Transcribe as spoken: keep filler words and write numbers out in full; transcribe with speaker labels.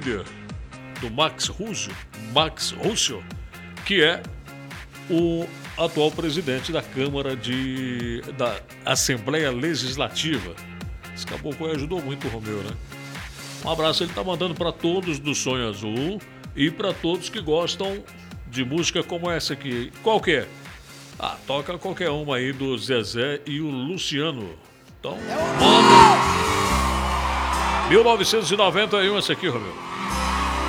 Speaker 1: líder do Max Russo, Max Russo, que é o atual presidente da Câmara de, da Assembleia Legislativa. Esse caboclo ajudou muito o Romeu, né? Um abraço, ele tá mandando para todos do Sonho Azul e para todos que gostam de música como essa aqui. Qual que é? Ah, toca qualquer uma aí do Zezé e o Luciano. Então, manda. mil novecentos e noventa e um essa aqui, Romeu.